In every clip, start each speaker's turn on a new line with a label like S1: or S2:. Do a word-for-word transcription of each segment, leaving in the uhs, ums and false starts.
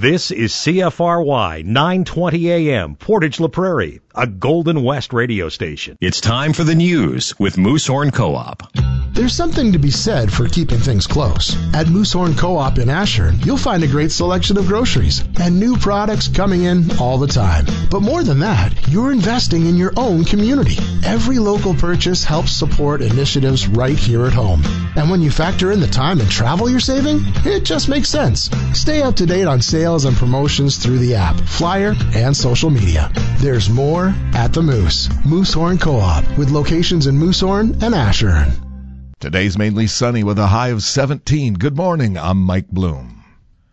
S1: This is C F R Y nine twenty A M, Portage La Prairie, a Golden West radio station.
S2: It's time for the news with Moosehorn Co-op.
S3: There's something to be said for keeping things close. At Moosehorn Co-op in Ashern, you'll find a great selection of groceries and new products coming in all the time. But more than that, you're investing in your own community. Every local purchase helps support initiatives right here at home. And when you factor in the time and travel you're saving, it just makes sense. Stay up to date on sales and promotions through the app, flyer, and social media. There's more at the Moose. Moosehorn Co-op, with locations in Moosehorn and Ashern.
S4: Today's mainly sunny with a high of seventeen. Good morning, I'm Mike Bloom.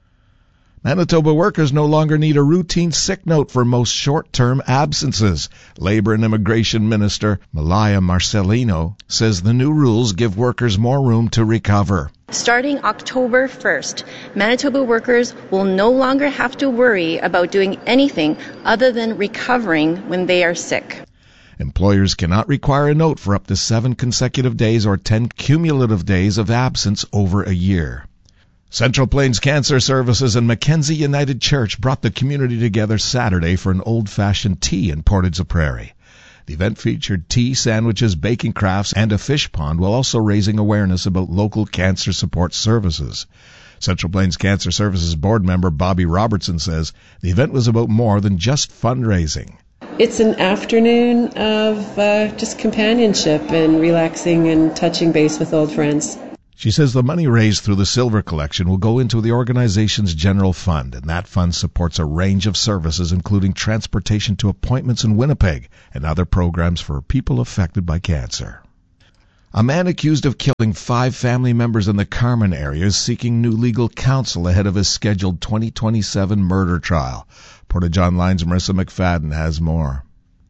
S4: Manitoba workers no longer need a routine sick note for most short-term absences. Labor and Immigration Minister Malaya Marcelino says the new rules give workers more room to recover.
S5: Starting October first, Manitoba workers will no longer have to worry about doing anything other than recovering when they are sick.
S4: Employers cannot require a note for up to seven consecutive days or ten cumulative days of absence over a year. Central Plains Cancer Services and Mackenzie United Church brought the community together Saturday for an old-fashioned tea in Portage La Prairie. The event featured tea, sandwiches, baking crafts, and a fish pond, while also raising awareness about local cancer support services. Central Plains Cancer Services board member Bobby Robertson says the event was about more than just fundraising.
S6: It's an afternoon of uh, just companionship and relaxing and touching base with old friends.
S4: She says the money raised through the Silver Collection will go into the organization's general fund, and that fund supports a range of services, including transportation to appointments in Winnipeg and other programs for people affected by cancer. A man accused of killing five family members in the Carman area is seeking new legal counsel ahead of his scheduled twenty twenty-seven murder trial. Portage Online's Marissa McFadden has more.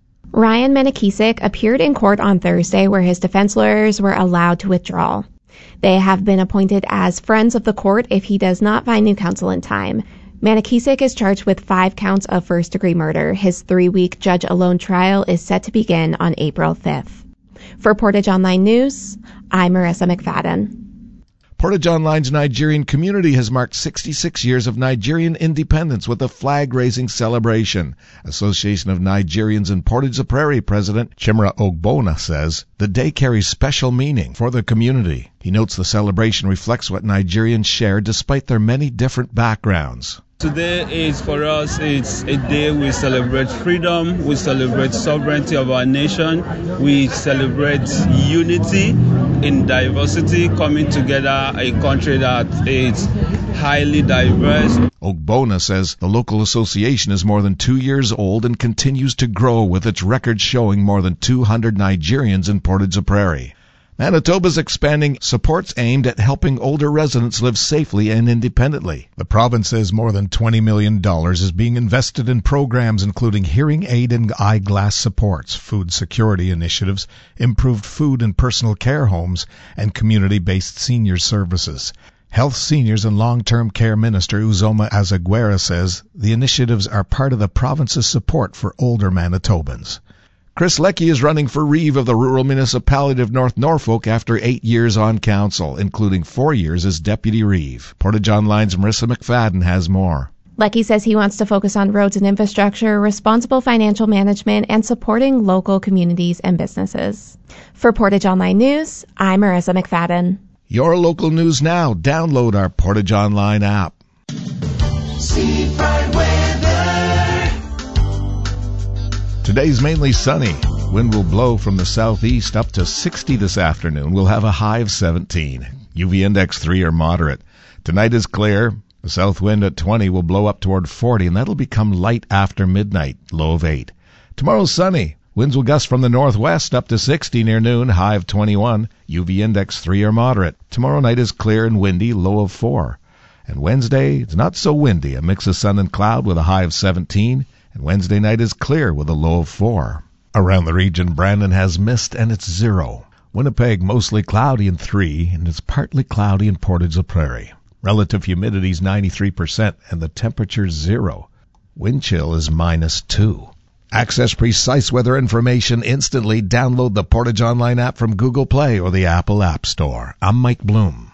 S7: Ryan Menakisik appeared in court on Thursday where his defense lawyers were allowed to withdraw. They have been appointed as friends of the court if he does not find new counsel in time. Menakisik is charged with five counts of first-degree murder. His three-week judge-alone trial is set to begin on April fifth. For Portage Online News, I'm Marissa McFadden.
S4: Portage Online's Nigerian community has marked sixty-six years of Nigerian independence with a flag-raising celebration. Association of Nigerians in Portage La Prairie President Chimra Ogbona says the day carries special meaning for the community. He notes the celebration reflects what Nigerians share despite their many different backgrounds.
S8: Today is, for us, it's a day we celebrate freedom, we celebrate sovereignty of our nation, we celebrate unity in diversity, coming together, a country that is highly diverse.
S4: Ogbona says the local association is more than two years old and continues to grow, with its records showing more than two hundred Nigerians in Portage La Prairie. Manitoba's expanding supports aimed at helping older residents live safely and independently. The province says more than twenty million dollars is being invested in programs including hearing aid and eyeglass supports, food security initiatives, improved food and personal care homes, and community-based senior services. Health, Seniors and Long-Term Care Minister Uzoma Azaguera says the initiatives are part of the province's support for older Manitobans. Chris Leckie is running for Reeve of the Rural Municipality of North Norfolk after eight years on council, including four years as Deputy Reeve. Portage Online's Marissa McFadden has more.
S7: Leckie says he wants to focus on roads and infrastructure, responsible financial management, and supporting local communities and businesses. For Portage Online News, I'm Marissa McFadden.
S4: Your local news now. Download our Portage Online app.
S9: Seafront weather.
S4: Today's mainly sunny. Wind will blow from the southeast up to sixty this afternoon. We'll have a high of seventeen. U V index three or moderate. Tonight is clear. The south wind at twenty will blow up toward forty, and that'll become light after midnight, low of eight. Tomorrow's sunny. Winds will gust from the northwest up to sixty near noon, high of twenty-one. U V index three or moderate. Tomorrow night is clear and windy, low of four. And Wednesday, it's not so windy, a mix of sun and cloud with a high of seventeen. And Wednesday night is clear with a low of four. Around the region, Brandon has mist and it's zero. Winnipeg, mostly cloudy and three, and it's partly cloudy in Portage La Prairie. Relative humidity is ninety-three percent and the temperature's zero. Wind chill is minus two. Access precise weather information instantly. Download the Portage Online app from Google Play or the Apple App Store. I'm Mike Bloom.